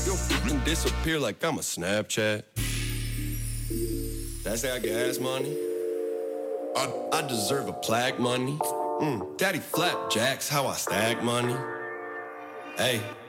You'll fucking disappear like I'm a Snapchat. That's how I gas money. I deserve a plaque money. Daddy flapjacks, how I stack money. Hey.